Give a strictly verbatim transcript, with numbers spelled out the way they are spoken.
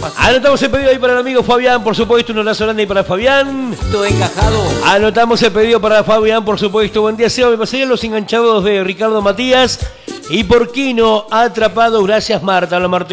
Anotamos el pedido ahí para el amigo Fabián, por supuesto, un abrazo grande ahí para Fabián. Todo encajado. Anotamos el pedido para Fabián, por supuesto. Buen día, Seba. Me pasé los enganchados de Ricardo Matías y Porquino atrapados. Gracias, Marta. Hola, Marta.